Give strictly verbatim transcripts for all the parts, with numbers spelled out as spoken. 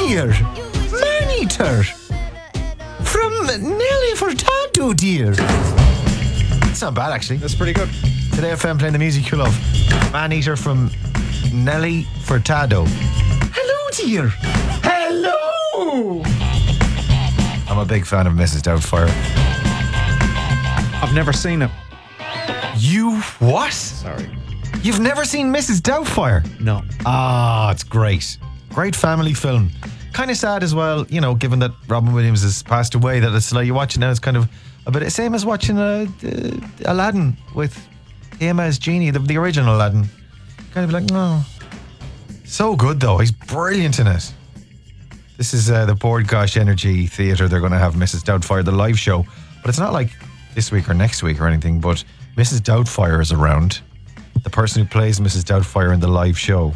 dear. Man-eater. From Nelly Furtado, dear. It's not bad, actually. That's pretty good. Today F M playing the music you love. Man-eater from Nelly Furtado. Hello, dear. Hello. I'm a big fan of Missus Doubtfire. I've never seen it. You what? Sorry. You've never seen Missus Doubtfire? No. Ah, it's great. Great family film. Kind of sad as well, you know, given that Robin Williams has passed away, that it's like you watch it now, it's kind of a bit same as watching uh, uh, Aladdin with him as Genie, the, the original Aladdin. Kind of like, no. So good though. He's brilliant in it. This is uh, the Board Gosh Energy Theatre. They're going to have Missus Doubtfire, the live show. But it's not like this week or next week or anything, but Missus Doubtfire is around. The person who plays Missus Doubtfire in the live show.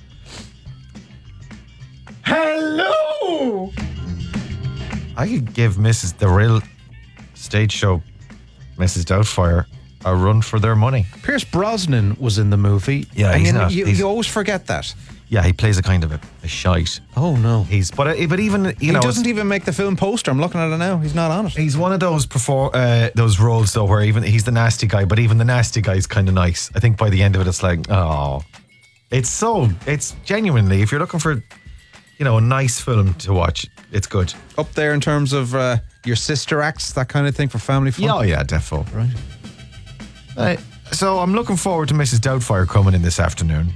Hello! I could give Missus the real stage show, Missus Doubtfire, a run for their money. Pierce Brosnan was in the movie. Yeah, and he's you, not. You, He's- you always forget that. Yeah, he plays a kind of a, a shite. Oh no. He's but uh, but even you He know doesn't even make the film poster. I'm looking at it now. He's not on it. he's one of those perfor- uh, those roles though where even he's the nasty guy, but even the nasty guy is kind of nice. I think by the end of it, it's like, oh, it's so it's genuinely, if you're looking for, you know, a nice film to watch, it's good. Up there in terms of uh, your sister acts, that kind of thing for family fun. Yeah, oh yeah, defo. Right. Uh, so I'm looking forward to Missus Doubtfire coming in this afternoon.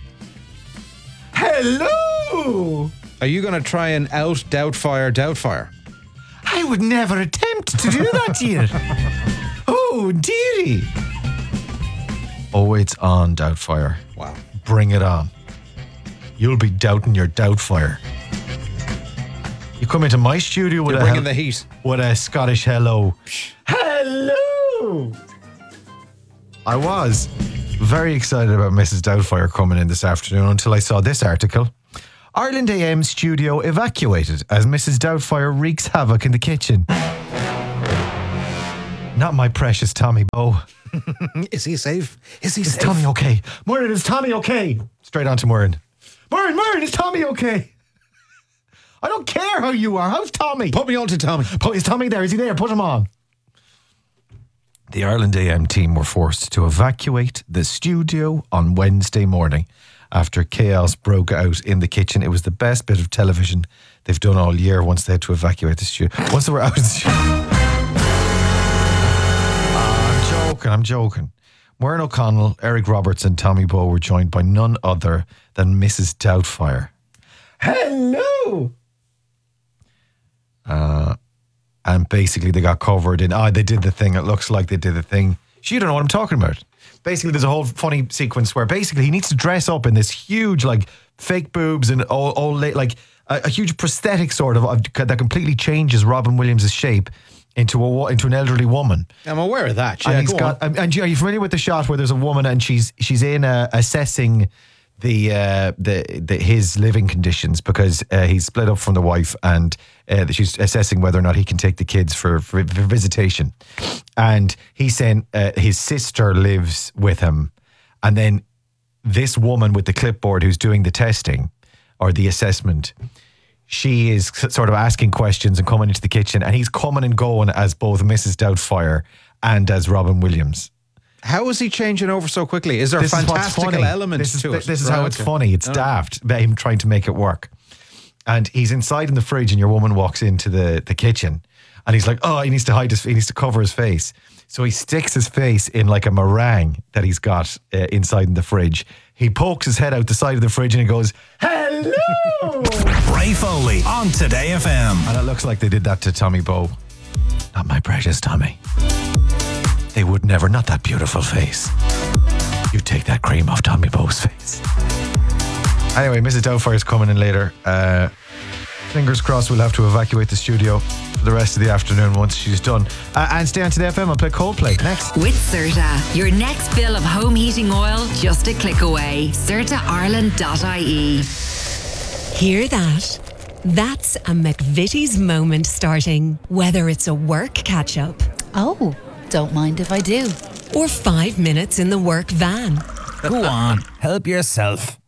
Hello! Are you going to try and out Doubtfire Doubtfire? I would never attempt to do that, dear. Oh, dearie. Oh, it's on, Doubtfire. Wow. Bring it on. You'll be doubting your Doubtfire. You come into my studio with You're a bringing hel- the heat. with a Scottish hello. Hello. I was very excited about Missus Doubtfire coming in this afternoon until I saw this article. Ireland A M studio evacuated as Missus Doubtfire wreaks havoc in the kitchen. Not my precious Tommy Bow. Is he safe? Is he Is safe? Tommy okay? Murren, is Tommy okay? Straight on to Murren. Murren, Murren, is Tommy okay? I don't care how you are. How's Tommy? Put me on to Tommy. Put, is Tommy there? Is he there? Put him on. The Ireland A M team were forced to evacuate the studio on Wednesday morning after chaos broke out in the kitchen. It was the best bit of television they've done all year once they had to evacuate the studio. Once they were out of the studio. I'm joking, I'm joking. Muireann O'Connell, Eric Roberts and Tommy Bow were joined by none other than Missus Doubtfire. Hello! Uh, and basically they got covered in, ah, oh, they did the thing, it looks like they did the thing. You don't know what I'm talking about. Basically, there's a whole funny sequence where basically he needs to dress up in this huge, like, fake boobs and all, all like, a, a huge prosthetic sort of, of that completely changes Robin Williams' shape into a into an elderly woman. I'm aware of that. Yeah, and he's go got. on. And, and are you familiar with the shot where there's a woman and she's she's in uh, assessing the uh, the the his living conditions because uh, he's split up from the wife and uh, she's assessing whether or not he can take the kids for for, for visitation, and he's saying uh, his sister lives with him, and then this woman with the clipboard who's doing the testing or the assessment, she is sort of asking questions and coming into the kitchen, and he's coming and going as both Missus Doubtfire and as Robin Williams. How is he changing over so quickly? Is there This a is what's fantastical funny. element This is, to it? This is Right, how it's okay. funny. It's Oh. daft, about him trying to make it work. And he's inside in the fridge, and your woman walks into the, the kitchen, and he's like, oh, he needs to hide his, he needs to cover his face. So he sticks his face in like a meringue that he's got uh, inside in the fridge. He pokes his head out the side of the fridge and he goes, hello! Ray Foley on Today F M. And it looks like they did that to Tommy Bow. Not my precious Tommy. They would never, not that beautiful face. You take that cream off Tommy Bow's face. Anyway, Missus Doubtfire's coming in later. Uh, fingers crossed we'll have to evacuate the studio for the rest of the afternoon once she's done. Uh, and stay on Today F M. I'll play Coldplay next. With Certa, your next fill of home heating oil just a click away. Certa Ireland dot I E. Hear that? That's a McVitie's moment starting. Whether it's a work catch-up Oh, don't mind if I do. or five minutes in the work van. Go on, help yourself.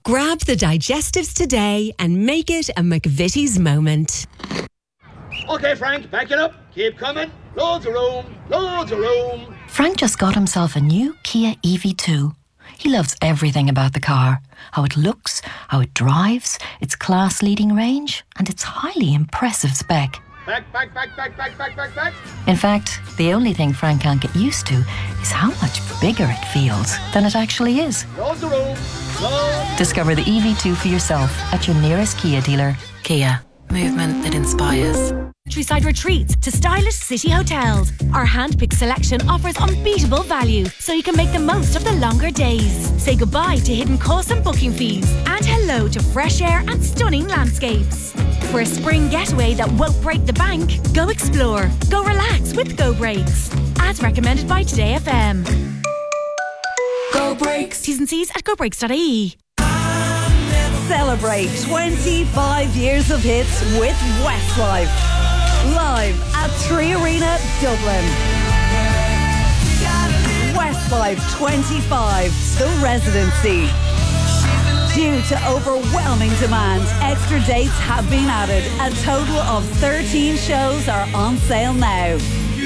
Grab the digestives today and make it a McVitie's moment. Okay, Frank, back it up. Keep coming. Loads of room. Loads of room. Frank just got himself a new Kia E V two. He loves everything about the car. How it looks, how it drives, its class-leading range, and its highly impressive spec. Back, back, back, back, back, back, back, back. In fact, the only thing Frank can't get used to is how much bigger it feels than it actually is. Loads of room. Loads. Discover the E V two for yourself at your nearest Kia dealer. Kia. Movement that inspires. Countryside retreats to stylish city hotels. Our hand-picked selection offers unbeatable value, so you can make the most of the longer days. Say goodbye to hidden costs and booking fees, and hello to fresh air and stunning landscapes. For a spring getaway that won't break the bank, go explore, go relax with Go Breaks. As recommended by Today F M. Go Breaks. T's and C's at go breaks dot I E. Celebrate twenty-five years of hits with Westlife. Live at Three Arena, Dublin. Westlife twenty-five, The Residency. Due to overwhelming demand, extra dates have been added. A total of thirteen shows are on sale now.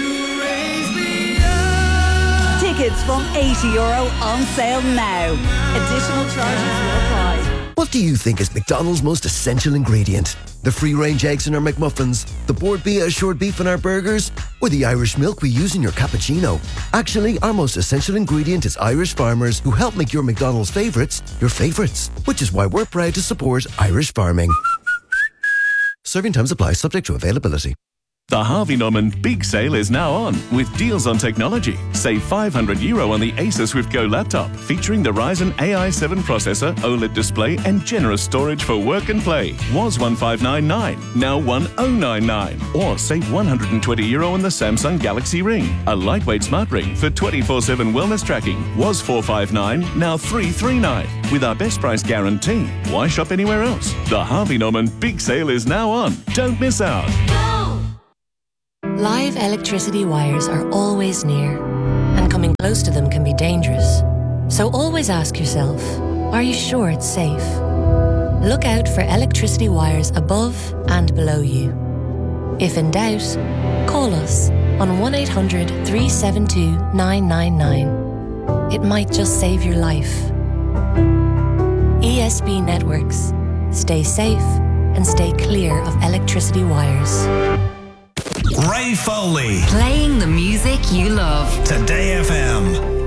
Tickets from eighty euro on sale now. Additional charges will apply. What do you think is McDonald's most essential ingredient? The free-range eggs in our McMuffins, the Bord Bia assured beef in our burgers, or the Irish milk we use in your cappuccino? Actually, our most essential ingredient is Irish farmers who help make your McDonald's favourites your favourites, which is why we're proud to support Irish farming. Serving times apply, subject to availability. The Harvey Norman Big Sale is now on with deals on technology. Save five hundred euro on the Asus Swift Go laptop featuring the Ryzen A I seven processor, OLED display and generous storage for work and play. Was one five nine nine, now one oh nine nine. Or save one hundred twenty euro on the Samsung Galaxy Ring. A lightweight smart ring for twenty-four seven wellness tracking. Was four five nine, now three three nine. With our best price guarantee. Why shop anywhere else? The Harvey Norman Big Sale is now on. Don't miss out. Live electricity wires are always near, and coming close to them can be dangerous. So always ask yourself, are you sure it's safe? Look out for electricity wires above and below you. If in doubt, call us on one eight hundred, three seven two, nine nine nine. It might just save your life. E S B Networks. Stay safe and stay clear of electricity wires. Ray Foley. Playing the music you love. Today F M.